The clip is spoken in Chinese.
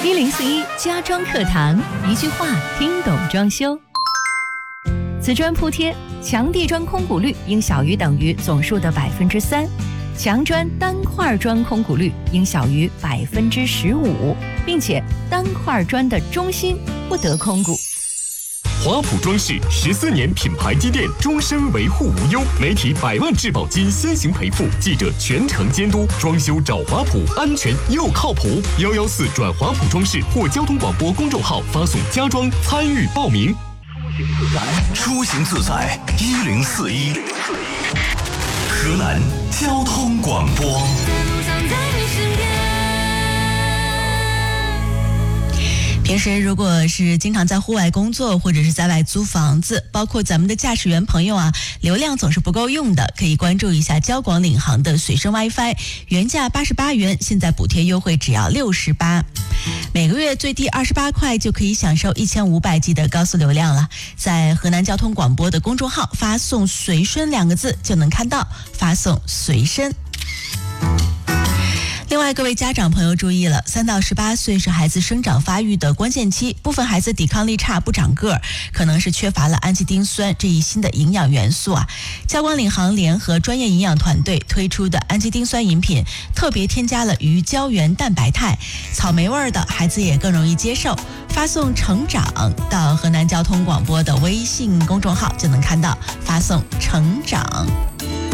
1041家装课堂，一句话听懂装修。瓷砖铺贴，墙地砖空鼓率应小于等于总数的3%，墙砖单块砖空鼓率应小于15%，并且单块砖的中心不得空鼓。 华普装饰14年品牌积淀，终身维护无忧，媒体100万质保金先行赔付，记者全程监督，装修找华普，安全又靠谱。114转华普装饰或交通广播公众号发送家装参与报名。 出行自在1041，河南交通广播。 平时如果是经常在户外工作或者是在外租房子，包括咱们的驾驶员朋友啊，流量总是不够用的，可以关注一下交广领航的随身 WiFi， 原价88元，现在补贴优惠只要68，每个月最低28块就可以享受1500G 的高速流量了。在河南交通广播的公众号发送随身2个字就能看到，发送随身。另外，各位家长朋友注意了，3到18岁是孩子生长发育的关键期，部分孩子抵抗力差，不长个儿，可能是缺乏了氨基丁酸这一新的营养元素啊。交广领航联合专业营养团队推出的氨基丁酸饮品，特别添加了鱼胶原蛋白肽，草莓味的孩子也更容易接受。发送成长到河南交通广播的微信公众号就能看到，发送成长。